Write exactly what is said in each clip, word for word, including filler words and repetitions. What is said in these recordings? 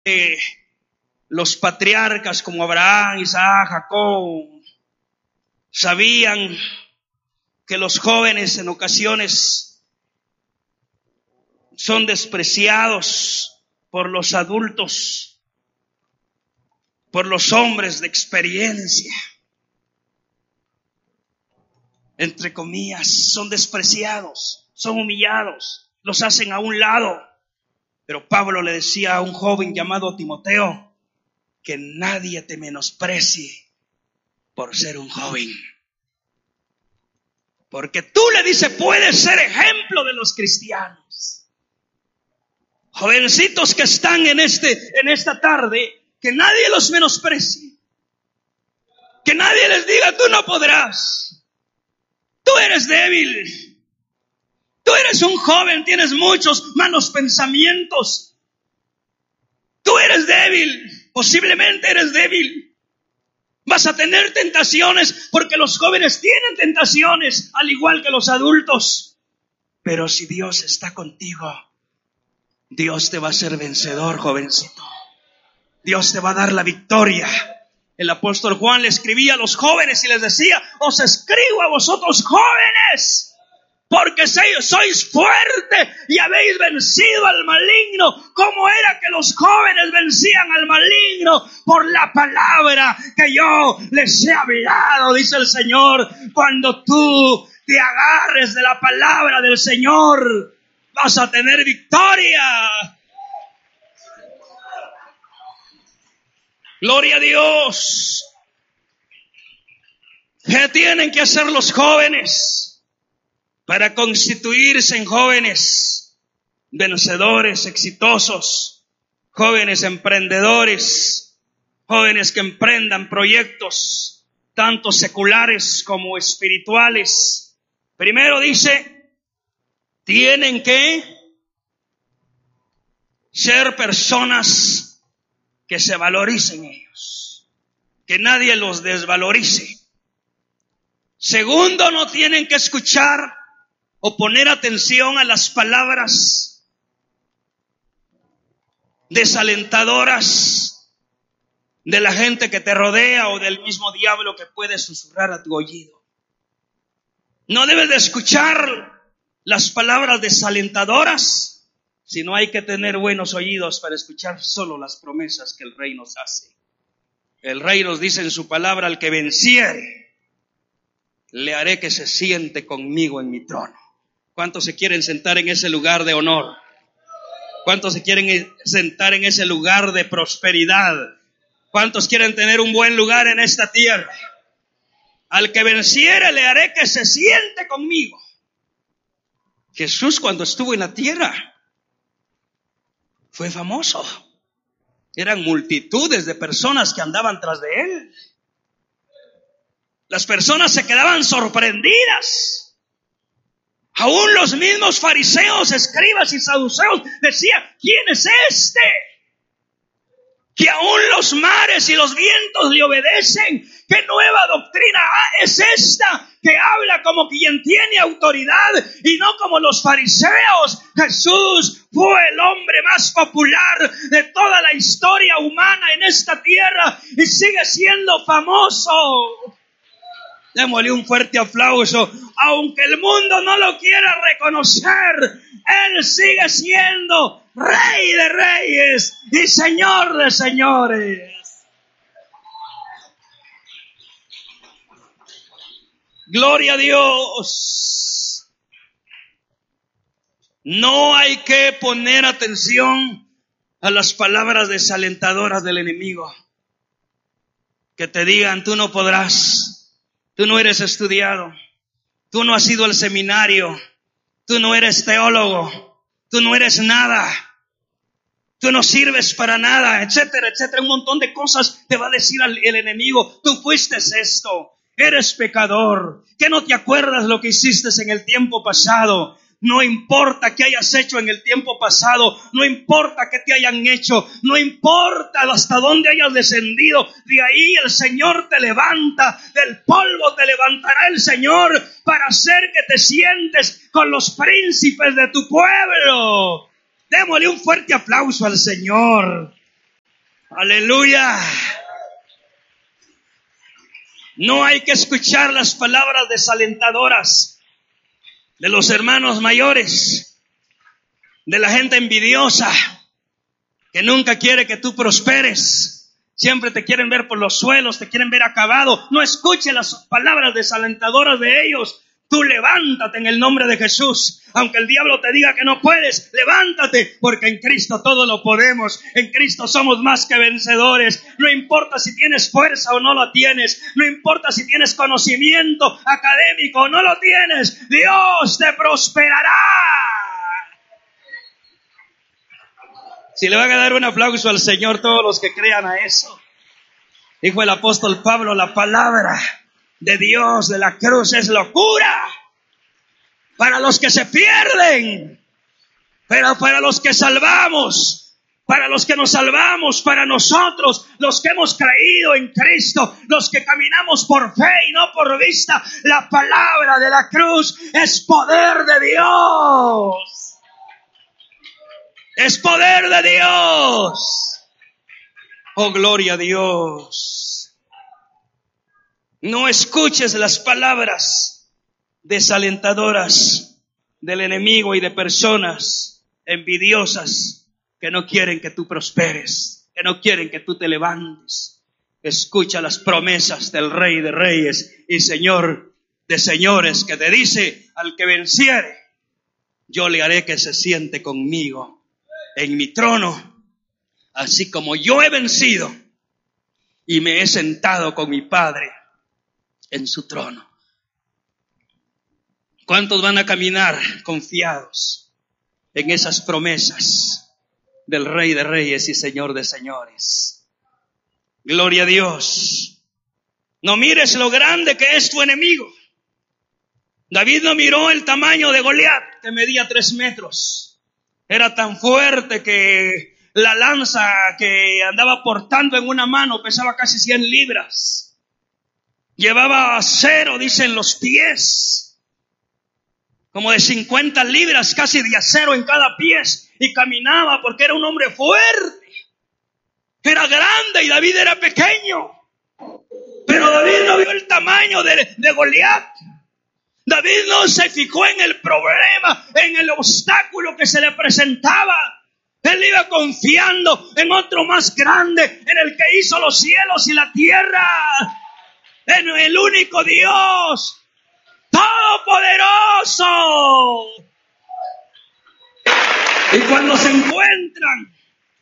Eh, los patriarcas como Abraham, Isaac, Jacob, sabían que los jóvenes en ocasiones son despreciados por los adultos, por los hombres de experiencia. Entre comillas, son despreciados, son humillados, los hacen a un lado. Pero Pablo le decía a un joven llamado Timoteo que nadie te menosprecie por ser un joven. Porque tú, le dice, puedes ser ejemplo de los cristianos. Jovencitos que están en este, en esta tarde, que nadie los menosprecie. Que nadie les diga, tú no podrás. Tú eres débil. Tú eres un joven, tienes muchos malos pensamientos. Tú eres débil, posiblemente eres débil. Vas a tener tentaciones porque los jóvenes tienen tentaciones, al igual que los adultos. Pero si Dios está contigo, Dios te va a hacer vencedor, jovencito. Dios te va a dar la victoria. El apóstol Juan le escribía a los jóvenes y les decía, os escribo a vosotros jóvenes, porque sois fuertes y habéis vencido al maligno. ¿Cómo era que los jóvenes vencían al maligno? Por la palabra que yo les he hablado, dice el Señor. Cuando tú te agarres de la palabra del Señor, vas a tener victoria. Gloria a Dios. ¿Qué tienen que hacer los jóvenes para constituirse en jóvenes vencedores, exitosos, jóvenes emprendedores, jóvenes que emprendan proyectos tanto seculares como espirituales? Primero dice, tienen que ser personas que se valoricen ellos, que nadie los desvalorice. Segundo, no tienen que escuchar o poner atención a las palabras desalentadoras de la gente que te rodea o del mismo diablo que puede susurrar a tu oído. No debes de escuchar las palabras desalentadoras, sino hay que tener buenos oídos para escuchar solo las promesas que el Rey nos hace. El Rey nos dice en su palabra, al que venciere, le haré que se siente conmigo en mi trono. ¿Cuántos se quieren sentar en ese lugar de honor? ¿Cuántos se quieren sentar en ese lugar de prosperidad? ¿Cuántos quieren tener un buen lugar en esta tierra? Al que venciere le haré que se siente conmigo. Jesús, cuando estuvo en la tierra, fue famoso. Eran multitudes de personas que andaban tras de él. Las personas se quedaban sorprendidas. Aún los mismos fariseos, escribas y saduceos decían, ¿quién es este? Que aún los mares y los vientos le obedecen. ¿Qué nueva doctrina es esta? Que habla como quien tiene autoridad y no como los fariseos. Jesús fue el hombre más popular de toda la historia humana en esta tierra y sigue siendo famoso. Démosle un fuerte aplauso. Aunque el mundo no lo quiera reconocer, Él sigue siendo Rey de reyes y Señor de señores. Gloria a Dios. No hay que poner atención a las palabras desalentadoras del enemigo. Que te digan, tú no podrás, tú no eres estudiado, tú no has ido al seminario, tú no eres teólogo, tú no eres nada, tú no sirves para nada, etcétera, etcétera. Un montón de cosas te va a decir el enemigo. Tú fuiste esto, eres pecador, que no te acuerdas lo que hiciste en el tiempo pasado. No importa qué hayas hecho en el tiempo pasado, no importa qué te hayan hecho, no importa hasta dónde hayas descendido, de ahí el Señor te levanta, del polvo te levantará el Señor para hacer que te sientes con los príncipes de tu pueblo. Démosle un fuerte aplauso al Señor. Aleluya. No hay que escuchar las palabras desalentadoras de los hermanos mayores, de la gente envidiosa, que nunca quiere que tú prosperes. Siempre te quieren ver por los suelos, te quieren ver acabado. No escuche las palabras desalentadoras de ellos. Tú levántate en el nombre de Jesús. Aunque el diablo te diga que no puedes, levántate, porque en Cristo todo lo podemos. En Cristo somos más que vencedores. No importa si tienes fuerza o no lo tienes. No importa si tienes conocimiento académico o no lo tienes. Dios te prosperará. Si le van a dar un aplauso al Señor todos los que crean a eso. Dijo el apóstol Pablo, la palabra de Dios de la cruz es locura para los que se pierden, pero para los que salvamos, para los que nos salvamos, para nosotros, los que hemos creído en Cristo, los que caminamos por fe y no por vista, la palabra de la cruz es poder de Dios. Es poder de Dios. Oh, gloria a Dios. No escuches las palabras desalentadoras del enemigo y de personas envidiosas que no quieren que tú prosperes, que no quieren que tú te levantes. Escucha las promesas del Rey de Reyes y Señor de Señores, que te dice: al que venciere, yo le haré que se siente conmigo en mi trono, así como yo he vencido y me he sentado con mi Padre en su trono. ¿Cuántos van a caminar confiados en esas promesas del Rey de Reyes y Señor de Señores? Gloria a Dios. No mires lo grande que es tu enemigo. David no miró el tamaño de Goliat, que medía tres metros. Era tan fuerte que la lanza que andaba portando en una mano pesaba casi cien libras. Llevaba acero, dicen, los pies, como de cincuenta libras casi de acero en cada pie, y caminaba porque era un hombre fuerte, era grande y David era pequeño. Pero David no vio el tamaño de, de Goliat. David no se fijó en el problema, en el obstáculo que se le presentaba. Él iba confiando en otro más grande, en el que hizo los cielos y la tierra, en el único Dios todopoderoso. Y cuando se encuentran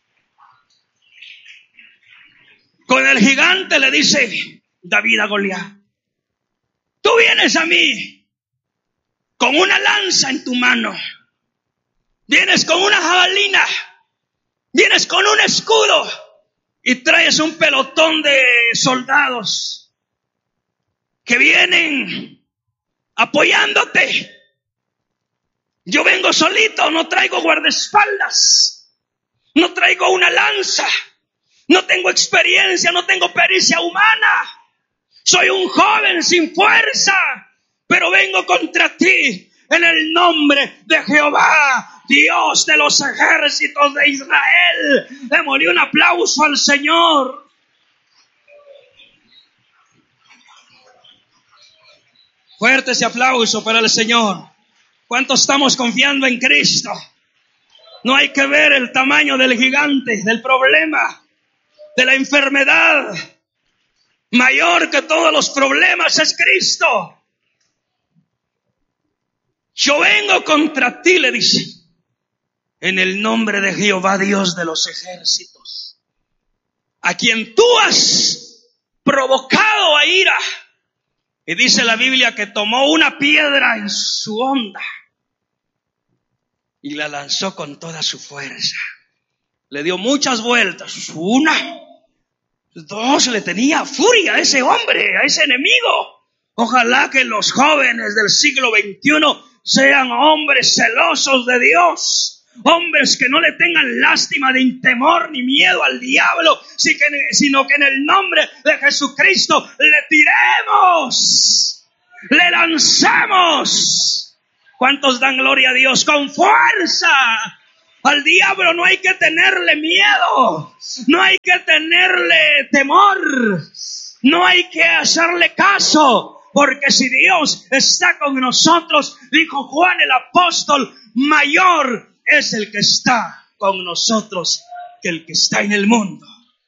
con el gigante, le dice David a Goliat: tú vienes a mí con una lanza en tu mano, vienes con una jabalina, vienes con un escudo y traes un pelotón de soldados que vienen apoyándote. Yo vengo solito, no traigo guardaespaldas, no traigo una lanza, no tengo experiencia, no tengo pericia humana. Soy un joven sin fuerza, pero vengo contra ti en el nombre de Jehová, Dios de los ejércitos de Israel. Démosle un aplauso al Señor. Fuerte ese aplauso para el Señor. ¿Cuántos estamos confiando en Cristo? No hay que ver el tamaño del gigante, del problema, de la enfermedad. Mayor que todos los problemas es Cristo. Yo vengo contra ti, le dice, en el nombre de Jehová, Dios de los ejércitos, a quien tú has provocado a ira. Y dice la Biblia que tomó una piedra en su honda y la lanzó con toda su fuerza. Le dio muchas vueltas. Una, dos, le tenía furia a ese hombre, a ese enemigo. Ojalá que los jóvenes del siglo veintiuno sean hombres celosos de Dios. Hombres que no le tengan lástima ni temor ni miedo al diablo, sino que en el nombre de Jesucristo le tiremos, le lancemos. ¿Cuántos dan gloria a Dios? Con fuerza, Al diablo no hay que tenerle miedo, no hay que tenerle temor, no hay que hacerle caso, porque si Dios está con nosotros, dijo Juan el apóstol, mayor es el que está con nosotros que el que está en el mundo.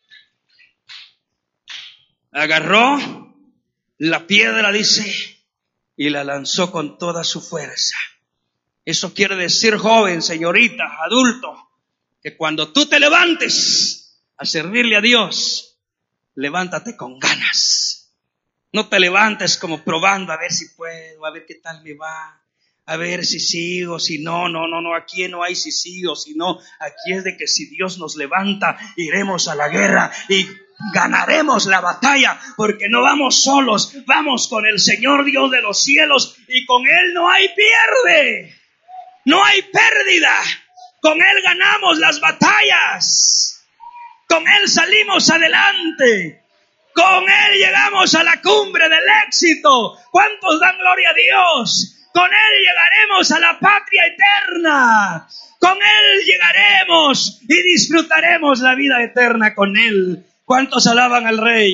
Agarró la piedra, dice, y la lanzó con toda su fuerza. Eso quiere decir, joven, señorita, adulto, que cuando tú te levantes a servirle a Dios, levántate con ganas. No te levantes como probando a ver si puedo, a ver qué tal me va, a ver si sigo, si no, no, no, no, aquí no hay si sí o si no. Aquí es de que si Dios nos levanta, iremos a la guerra y ganaremos la batalla, porque no vamos solos, vamos con el Señor Dios de los cielos, y con Él no hay pierde. No hay pérdida. Con Él ganamos las batallas. Con Él salimos adelante. Con Él llegamos a la cumbre del éxito. ¿Cuántos dan gloria a Dios? Con Él llegaremos a la patria eterna. Con Él llegaremos y disfrutaremos la vida eterna con Él. ¿Cuántos alaban al Rey?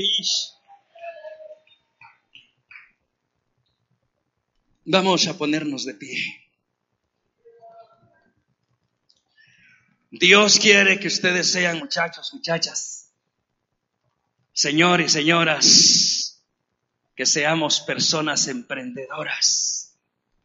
Vamos a ponernos de pie. Dios quiere que ustedes sean muchachos, muchachas, señores y señoras, que seamos personas emprendedoras.